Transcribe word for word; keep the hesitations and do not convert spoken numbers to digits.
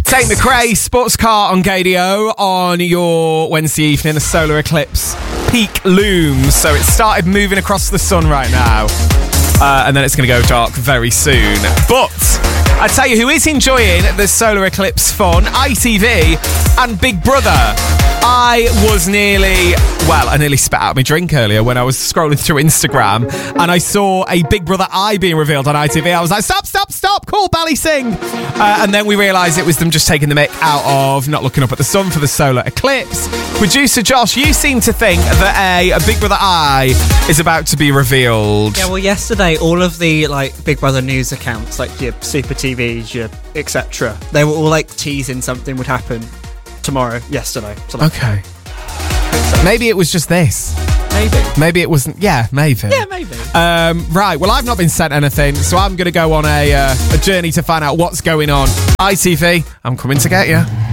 Tate McRae, Sports Car on K D O on your Wednesday evening. The solar eclipse peak looms, so it started moving across the sun right now, uh, and then it's going to go dark very soon. But I tell you who is enjoying the solar eclipse fun, I T V and Big Brother. I was nearly, well, I nearly spat out my drink earlier when I was scrolling through Instagram and I saw a Big Brother eye being revealed on I T V. I was like, stop, stop, stop, cool, Bally Sing. Uh, and then we realised it was them just taking the mick out of not looking up at the sun for the solar eclipse. Producer Josh, you seem to think that a, a Big Brother eye is about to be revealed. Yeah, well, yesterday, all of the like Big Brother news accounts, like your Super T Vs, your et cetera, they were all like teasing something would happen tomorrow, yesterday. So, like, okay. Maybe it was just this. Maybe. Maybe it wasn't. Yeah, maybe. Yeah, maybe. Um, right, well, I've not been sent anything, so I'm going to go on a, uh, a journey to find out what's going on. I T V, I'm coming to get you.